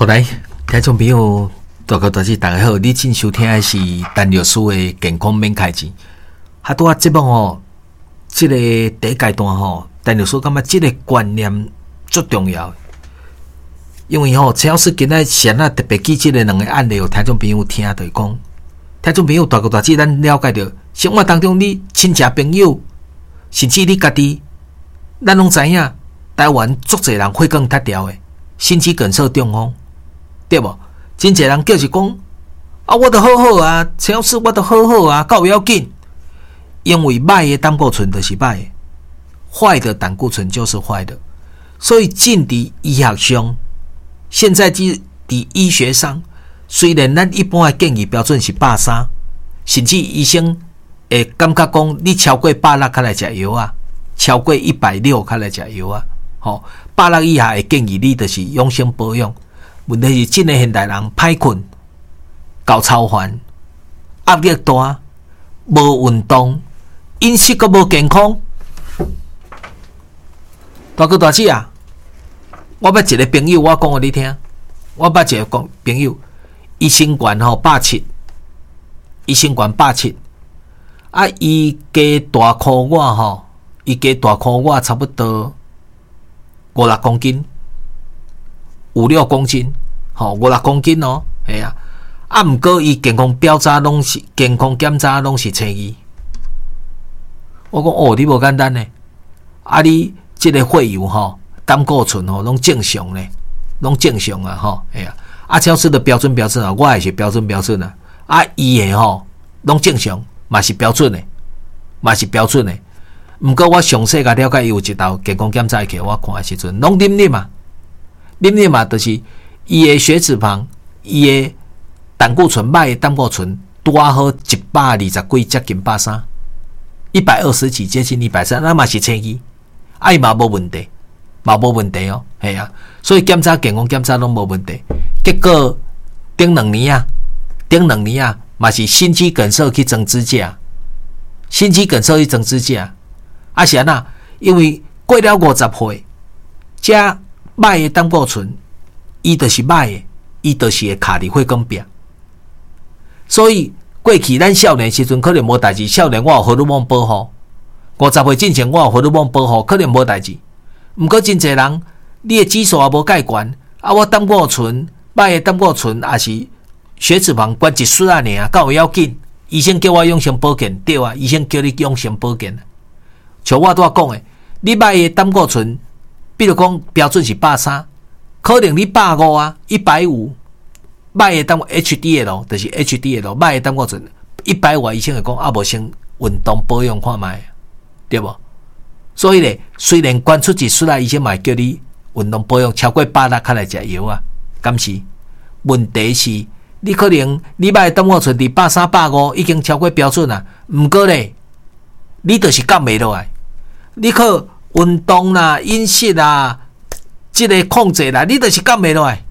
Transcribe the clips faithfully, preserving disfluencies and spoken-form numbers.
好来，听众朋友，大哥大姐大家好，你正收听的是陈律师的健康免开钱。哈，拄啊节目哦，这个第一阶段吼，陈律师感觉这个观念最重要，因为吼，陈老师今仔先啊特别记这个两个案例，有听众朋友听就是讲，听众朋友大哥大姐，咱了解到生活当中你亲戚朋友，甚至你家己，咱拢知影，台湾足侪人血管塌掉的，心肌梗塞中风。对无？真侪人叫是讲啊，我都好好啊，陈老师我都好好啊，够要紧。因为歹的胆固醇就是歹的，坏的胆固醇就是坏的。所以进伫医学上，现在伫医学上，虽然咱一般的建议标准是百三，甚至医生会感觉讲你超过百六才来食药啊，超过一百六才来食药啊。吼，百六以下的建议你就是养生保养。问题是，真个现代人歹困、高超烦、压力大、无运动、饮食阁无健康。大哥大姐啊，我捌一个朋友，我讲互你听。我捌一个朋友，伊身悬吼百七，伊身悬百七，啊，伊加大箍我吼，伊加大箍我差不多五六公斤。五六公斤，吼、哦、五六公斤哦，系啊，啊，毋过伊健康标查拢是健康检查拢是青二。我讲哦，你无简单呢，啊，你即个血油吼、胆固醇吼，拢正常呢，拢正常啊，吼，系啊，啊，超市的标准标准啊，我也是标准标准啊，啊，伊的吼拢正常，嘛是标准的，嘛是标准的。毋过我详细甲了解，伊有一道健康检查给我看的时阵，拢啉啉嘛。啉啉嘛，就是伊的血脂肪、伊的胆固醇、歹的胆固醇拄啊好一百二十几，接近百三，一百二十几，接近一百三，那嘛是青二，啊伊嘛无问题，嘛无问题哦，系啊，所以检查健康检查拢无问题。结果顶两年啊，顶两年啊，嘛是心肌梗塞去装支架，心肌梗塞去装支架，啊是安那？因为过了五十岁，加歹的胆固醇，伊就是歹的，伊就是会卡伫血管壁。所以过去咱少年时阵可能无代志，少年我有荷尔蒙保护，五十岁之前我有荷尔蒙保护，可能无代志。毋过真侪人，你的指数也无介悬，啊，我胆固醇、歹的胆固醇也是血脂肪悬一丝仔尔，敢有要紧？医生叫我养生保健，对啊，医生叫你养生保健。像我拄仔讲的，你歹的胆固醇。比如讲标准是百三，可能你百五啊、一百五，歹的胆 H D L 就是 H D L， 歹的胆固醇一百五，医生会讲啊，无先运动保养看卖，对无？所以咧，虽然关出一出来，医生嘛叫你运动保养超过百六才来食药啊，敢是？问题是，你可能你歹的胆固醇伫百三、百五已经超过标准啊，毋过咧，你就是降袂落来，你可。运动啦、饮食啦、即个控制啦，你就是降袂落来。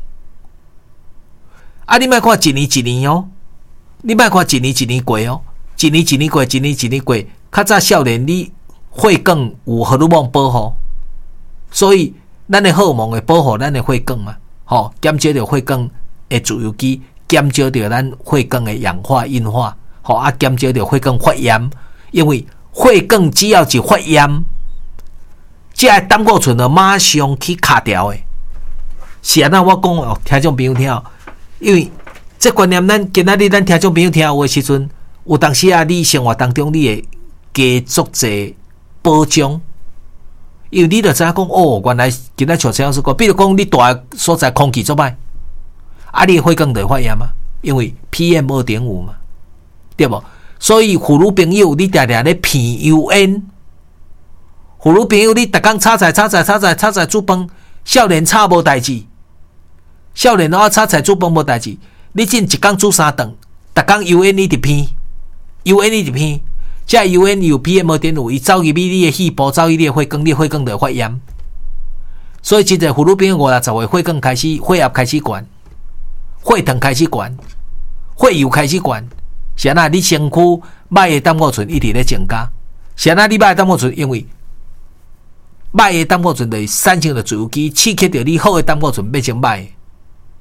啊，你莫看一年一年哦，你莫看一年一年过哦，一年一年过，一年一年过。较早少年你血管有荷尔蒙保护，所以咱的荷尔蒙会保护咱的血管嘛，吼、哦，减少着血管的自由基，减少着咱血管的氧化硬化，吼、哦、啊，减少着血管发炎，因为血管只要一发炎。这个胆固醇就马上去卡掉的，是安那我讲哦，听众朋友听，因为这观念咱今仔日咱听众朋友听有的时阵，有当时啊，你生活当中你会加足侪保障，因为你就知影讲哦，原来今仔像这样子讲，比如讲你住的所在空气做歹，啊，你血管就会发炎嘛，因为 P M 二点五 嘛，对无？所以妇女朋友你常常咧鼻油烟。妇女朋友，你逐工炒菜、炒菜、炒菜、炒菜煮饭，少年炒无代志，少年啊炒菜煮饭无代志。你真一工煮三顿，逐工油烟你直偏，油烟你直偏，这油烟有 P M 二点五，伊走入你你的细胞，走入你的血管，你血管就会发炎。所以真侪妇女朋友五六十岁，血管开始血压开始悬，血糖开始悬，血油开始悬，是安那？你身躯歹的胆固醇一直咧增加，是安那？你歹的胆固醇因为歹的胆固醇就是产生的自由基，刺激到你好的胆固醇变成歹的，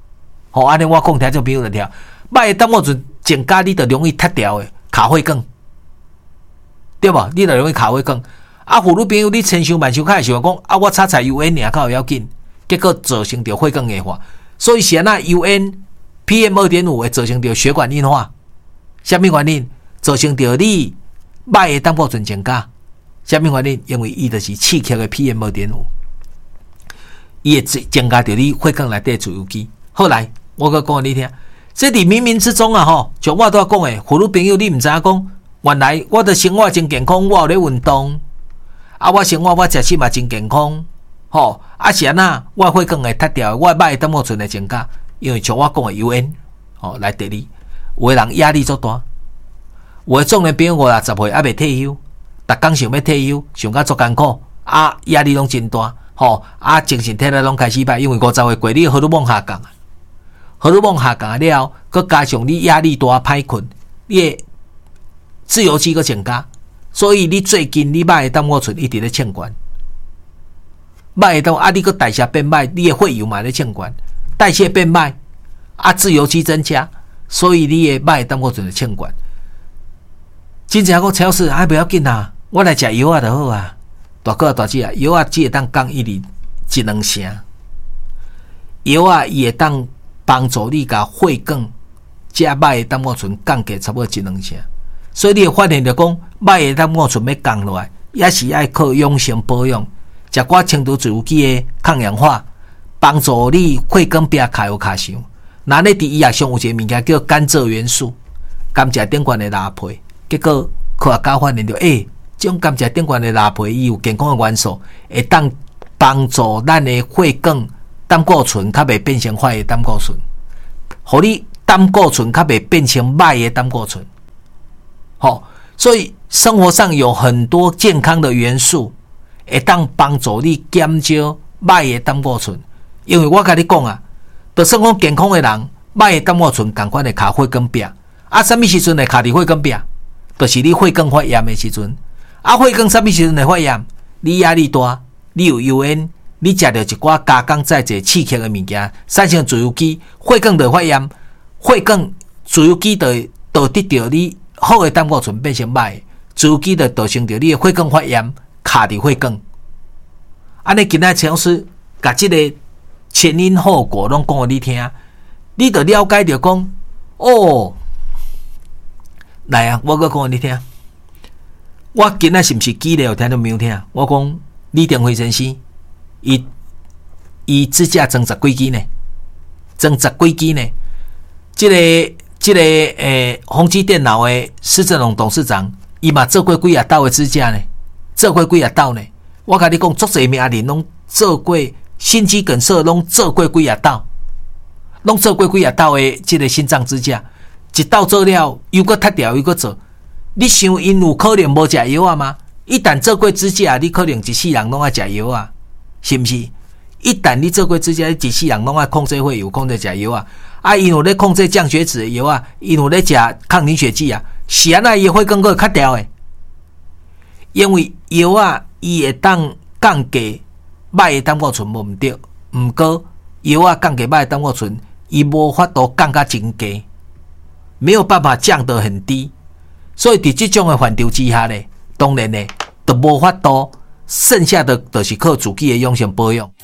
吼，安尼我讲听种朋友就听，歹的胆固醇增加，你就容易脱掉的卡血管，对无？你就容易卡血管。啊，妇女朋友，你千想万想，开始想讲啊，我擦擦油烟尔较有要紧，结果造成着血管硬化。所以是安那油烟 P M 二点五 会造成着血管硬化。什么原因？造成着你歹的胆固醇增加。什么原因？因为伊就是刺激的 P M 二点五， 伊会增加着你血管内底自由基。后来我搁讲你听，这伫冥冥之中啊吼，像我拄仔讲的，妇女朋友你毋知影讲，原来我的生活真健康，我有咧运动。啊，我生活我食食嘛真健康，吼、哦，啊是安那，我血管会脱掉，我歹的胆固醇会增加，因为像我讲的油烟，吼、哦、来第二，有的人压力足大，有的壮年朋友五六十岁还未退休，逐工想要退休，想甲足艰苦，啊压力拢真大，吼、哦、啊精神体力拢开始歹，因为五十岁过你荷尔蒙下降啊，荷尔蒙下降了后，佮加上你压力大歹困，你的自由基佮增加。所以你最近你歹的胆固醇一直咧欠悬，歹的胆啊，你个代谢变歹，你的血油嘛咧欠悬，代谢变歹，啊自由基增加，所以你的歹的胆固醇就欠悬。真正讲超市还不要紧啊，我来食药啊就好啊，大哥大姐啊，药啊只会当降一厘一两成，药啊伊会当帮助你甲血管这歹的胆固醇降低差不多一两成。所以你会发现着讲，歹的胆固醇要降落来，也是爱靠养生保养，食寡轻度自由基的抗氧化，帮助你血管壁卡有卡伤。那你伫医学上有一个物件叫甘蔗元素，甘蔗顶悬的拉皮，结果科学家发现着，诶、欸，这种甘蔗顶悬的拉皮，伊有健康的元素，会当帮助咱的血管胆固醇较袂变成坏的胆固醇，互你胆固醇较袂变成歹的胆固醇。好、哦，所以生活上有很多健康的元素，会当帮助你减少歹的胆固醇。因为我甲你讲啊，就算讲健康的人，歹的胆固醇同款会卡血管壁。啊，什么时阵会卡伫血管壁？就是你血管发炎的时阵。啊，血管什么时阵会发炎？你压力大，你有油烟，你食着一寡加工再济刺激的物件，产生自由基，血管就发炎，血管自由基就导致着你。好的胆固醇变成歹，自由基就造成着你的血管发炎，卡伫血管。安尼今仔陈老师甲即个前因后果拢讲互你听，你就了解着讲，哦，来啊，我搁讲互你听。我今仔是毋是记咧有听到没有听？我讲李登辉先生，伊伊指甲装十几支呢，装十几支呢，即、這个。这个诶，宏基电脑的施正荣董事长，伊嘛做过几啊道的支架呢？做过几啊道呢？我甲你讲，足侪名人拢做过心肌梗塞，拢做过几啊道，拢做过几啊道的这个心脏支架，一道做了又搁脱掉又搁做。你想因有可能无食药啊吗？一旦做过支架，你可能一世人拢爱食药啊，是毋是？一旦你做过支架，一世人拢爱控制血油，控制食药啊。啊，因有咧控制降血脂的药啊，因有咧食抗凝血剂啊，是安那伊血管个较调诶。因为药啊，伊会当降低歹的胆固醇无毋对，毋过药啊降低歹的胆固醇，伊无法度降甲真低，没有办法降得很低。所以伫即种诶范畴之下咧，当然咧，就无法度剩下的就是靠自己的养生保养。